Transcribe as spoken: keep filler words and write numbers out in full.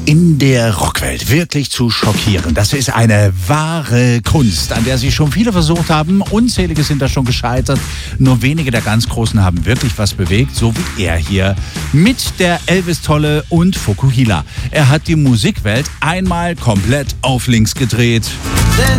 In der Rockwelt wirklich zu schockieren, das ist eine wahre Kunst, an der sich schon viele versucht haben. Unzählige sind da schon gescheitert. Nur wenige der ganz Großen haben wirklich was bewegt, so wie er hier mit der Elvis-Tolle und Fukuhila. Er hat die Musikwelt einmal komplett auf links gedreht. Denn